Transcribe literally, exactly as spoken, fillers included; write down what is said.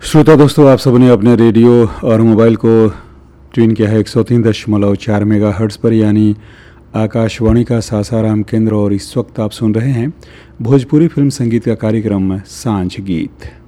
श्रोता दोस्तों, आप सबने अपने रेडियो और मोबाइल को ट्यून किया है एक सौ तीन दशमलव चार मेगा हर्ट्ज़ पर, यानी आकाशवाणी का सासाराम केंद्र। और इस वक्त आप सुन रहे हैं भोजपुरी फिल्म संगीत का कार्यक्रम सांझ गीत।